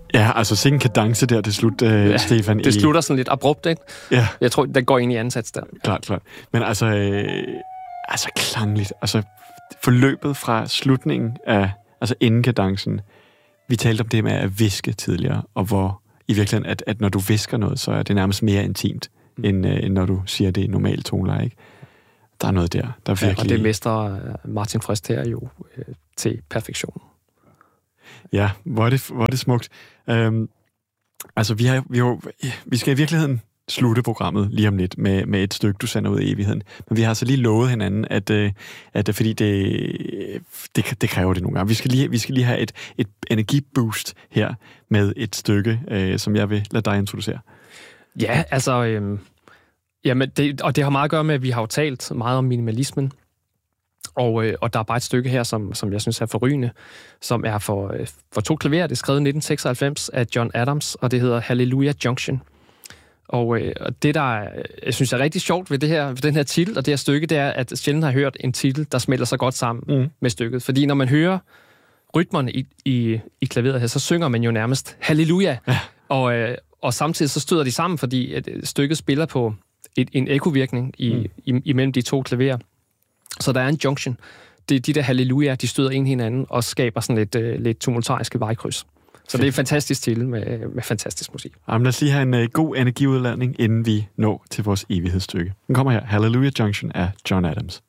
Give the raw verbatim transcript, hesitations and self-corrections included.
Ja, altså sikke en kadence der til slut, øh, ja, Stefan. Det slutter sådan lidt abrupt, ikke? Ja. Jeg tror, den går ind i ansats der. Klart, klart. Men altså, øh, altså klangligt. Altså forløbet fra slutningen af, altså inden kadencen. Vi talte om det med at viske tidligere, og hvor i virkeligheden, at, at når du visker noget, så er det nærmest mere intimt, mm. end, øh, end når du siger det i normalt toneleje, ikke? Der er noget der, der virkelig... Ja, og det mester Martin Frist her jo øh, til perfektion. Ja, hvor er det, hvor er det smukt. Øhm, altså, vi, har, vi, har, vi skal i virkeligheden slutte programmet lige om lidt med, med et stykke, du sender ud i evigheden. Men vi har altså lige lovet hinanden, at, at, at fordi det, det, det kræver det nogle gange. Vi skal lige, vi skal lige have et, et energiboost her med et stykke, øh, som jeg vil lade dig introducere. Ja, altså... Øh, jamen det, og det har meget at gøre med, at vi har jo talt meget om minimalismen. Og, øh, og der er bare et stykke her, som, som jeg synes er forrygende, som er for, øh, for to klaverer. Det er skrevet i nitten seksoghalvfems af John Adams, og det hedder Hallelujah Junction. Og, øh, og det, der jeg synes er rigtig sjovt ved, det her, ved den her titel og det her stykke, det er, at sjældent har hørt en titel, der smelter så godt sammen mm. med stykket. Fordi når man hører rytmerne i, i, i klaveret her, så synger man jo nærmest Halleluja. Ja. Og, øh, og samtidig så støder de sammen, fordi at stykket spiller på et, en ekovirkning i, mm. i, imellem de to klaverer. Så der er en junction. Det, de der halleluja, de støder ind hinanden og skaber sådan lidt, uh, lidt tumultariske vejkryds. Så fedt. Det er fantastisk til med, med fantastisk musik. Jamen, lad os lige have en uh, god energiudladning, inden vi når til vores evighedsstykke. Den kommer her. Hallelujah Junction af John Adams.